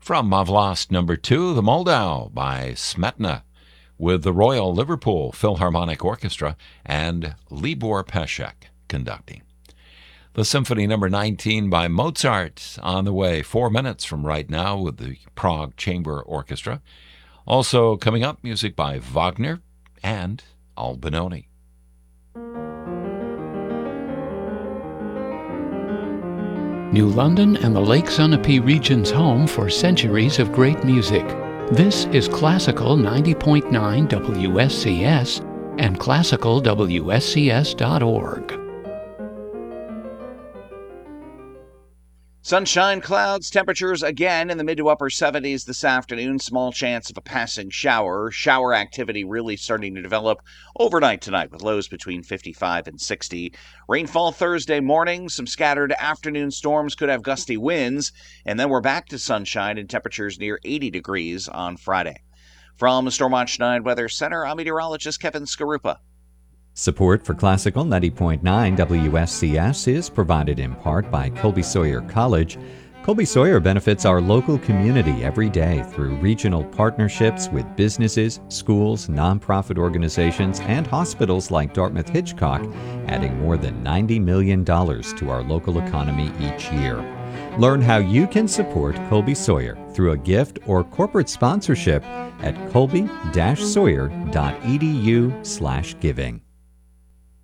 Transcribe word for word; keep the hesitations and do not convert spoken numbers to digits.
From I've Lost number two, The Moldau by Smetana, with the Royal Liverpool Philharmonic Orchestra and Libor Pesek conducting. The Symphony number nineteen by Mozart on the way, four minutes from right now with the Prague Chamber Orchestra. Also coming up, music by Wagner and Albinoni. New London and the Lake Sunapee region's home for centuries of great music. This is Classical ninety point nine W S C S and classical W S C S dot org. Sunshine, clouds, temperatures again in the mid to upper seventies this afternoon. Small chance of a passing shower. Shower activity really starting to develop overnight tonight with lows between fifty-five and sixty. Rainfall Thursday morning. Some scattered afternoon storms could have gusty winds. And then we're back to sunshine and temperatures near eighty degrees on Friday. From Stormwatch nine Weather Center, I'm meteorologist Kevin Skarupa. Support for Classical ninety point nine W S C S is provided in part by Colby Sawyer College. Colby Sawyer benefits our local community every day through regional partnerships with businesses, schools, nonprofit organizations, and hospitals like Dartmouth Hitchcock, adding more than ninety million dollars to our local economy each year. Learn how you can support Colby Sawyer through a gift or corporate sponsorship at colby dash sawyer dot e d u slash giving.